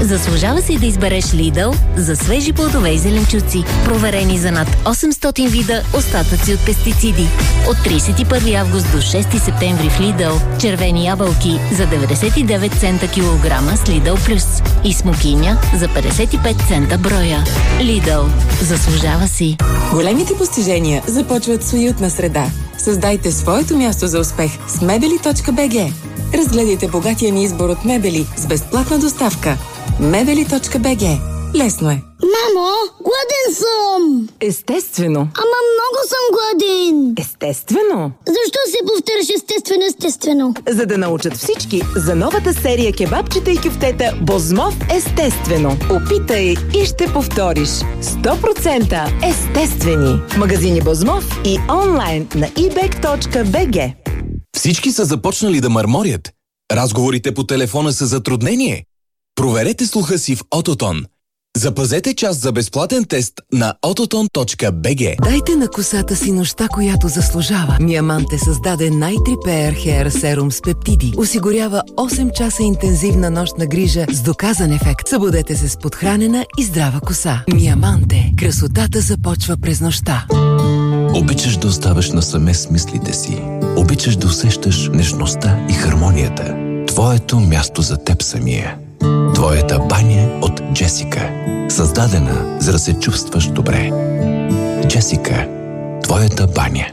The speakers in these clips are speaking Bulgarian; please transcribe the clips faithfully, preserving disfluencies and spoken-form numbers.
Заслужава се да избереш Lidl за свежи плодове и зеленчуци, проверени за над осемстотин вида остатъци от пестициди. От тридесет и първи август до шести септември в Lidl червени ябълки за деветдесет и девет цента килограма с Lidl Plus и смокиня за петдесет и пет цента броя. Lidl. Заслужава си. Големите постижения започват с уютна среда. Създайте своето място за успех с мебели точка би джи. Разгледайте богатия ни избор от мебели с безплатна доставка. мебели точка би джи. Лесно е. Мамо, гладен съм! Естествено. Ама много съм гладен! Естествено. Защо се повтаряш естествено, естествено? За да научат всички за новата серия кебабчета и кюфтета Бозмов естествено. Опитай и ще повториш. сто процента естествени. В магазини Бозмов и онлайн на и бек точка би джи. Всички са започнали да мърморят. Разговорите по телефона са затруднение. Проверете слуха си в Ототон. Запазете час за безплатен тест на ототон точка би джи. Дайте на косата си нощта, която заслужава. Миаманте създаде Night Repair Hair Serum с пептиди. Осигурява осем часа интензивна нощна грижа с доказан ефект. Събудете се с подхранена и здрава коса. Миаманте. Красотата започва през нощта. Обичаш да оставаш насаме с мислите си. Обичаш да усещаш нежността и хармонията. Твоето място за теб самия. Твоята баня от Джесика. Създадена, за да се чувстваш добре. Джесика. Твоята баня.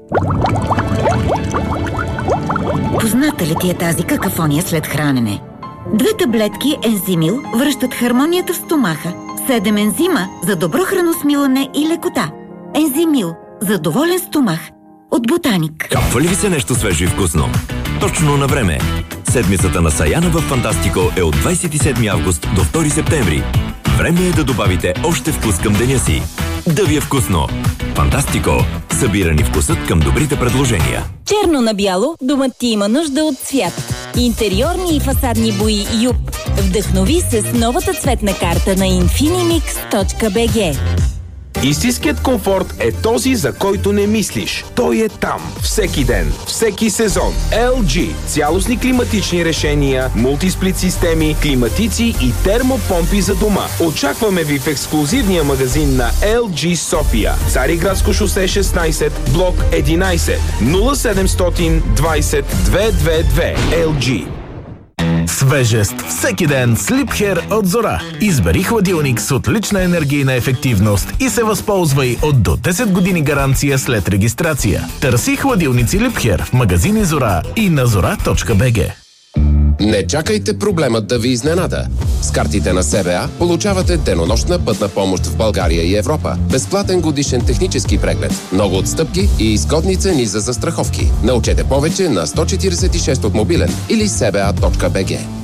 Позната ли ти е тази какафония след хранене? Две таблетки Ензимил връщат хармонията в стомаха. Седем ензима за добро храносмилане и лекота. Ензимил за доволен стомах. От Ботаник. Капва ли ви се нещо свежо и вкусно? Точно на време. Седмицата на Саяна в Фантастико е от двадесет и седми август до втори септември. Време е да добавите още вкус към деня си. Да ви е вкусно! Фантастико. Събира ни вкусът към добрите предложения. Черно на бяло, домът ти има нужда от цвят. Интериорни и фасадни бои Юп. Вдъхнови се с новата цветна карта на инфинимикс точка би джи. Истинският комфорт е този, за който не мислиш. Той е там. Всеки ден. Всеки сезон. ел джи. Цялостни климатични решения, мултисплит системи, климатици и термопомпи за дома. Очакваме ви в ексклузивния магазин на ел джи София. Цариградско шосе шестнадесет, блок единадесет, нула седемстотин двадесет двеста двадесет и две. ел джи. Свежест всеки ден с Liebherr от Зора. Избери хладилник с отлична енергийна ефективност и се възползвай от до десет години гаранция след регистрация. Търси хладилници Liebherr в магазини Зора и на зора точка би джи. Не чакайте проблемът да ви изненада. С картите на СБА получавате денонощна пътна помощ в България и Европа, безплатен годишен технически преглед, много отстъпки и изгодни цени за застраховки. Научете повече на сто четиридесет и шест от мобилен или сба точка би джи.